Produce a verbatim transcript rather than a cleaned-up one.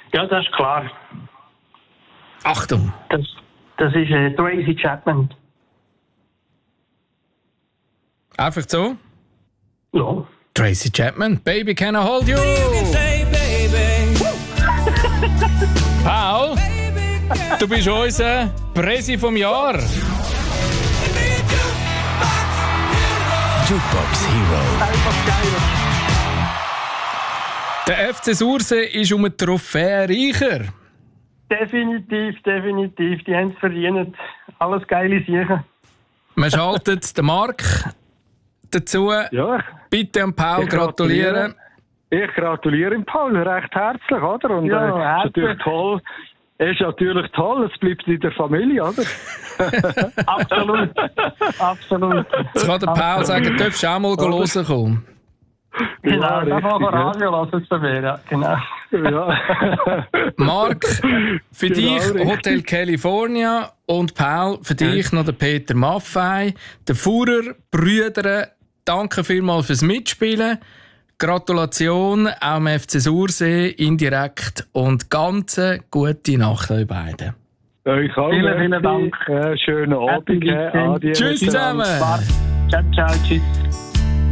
Ja, das ist klar. Achtung! Das, das ist äh, Tracy Chapman. Einfach so? Ja. Tracy Chapman, Baby Can I Hold You? Paul, du bist unser Presi vom Jahr. Jukebox Hero. Einfach geil. Der F C Sursee ist um eine Trophäe reicher. Definitiv, definitiv. Die haben es verdient. Alles geile Sachen. Man schaltet den Marc dazu. Ja, Bitte an Paul ich gratulieren. Ich gratuliere ihm, Paul, recht herzlich, oder? Und Ja, äh, ist herzlich. natürlich toll. Es ist natürlich toll, es bleibt in der Familie, oder? Absolut. Absolut. Jetzt kann der Paul sagen, du darfst auch mal hören kommen. Genau, Ja, da kann man richtig, Radio lassen zu mir. Ja, genau. Ja. Marc, für Genau, dich richtig. Hotel California und Paul, für dich noch der Peter Maffei, der Fuhrer, Brüder, danke vielmals fürs Mitspielen. Gratulation auch am F C Sursee indirekt und ganz gute Nacht euch beiden. Euch auch. Vielen, vielen Dank. Äh, schönen Abend. Happy äh, Weekend. Adieu Tschüss miteinander. zusammen! Ciao, ciao, tschüss.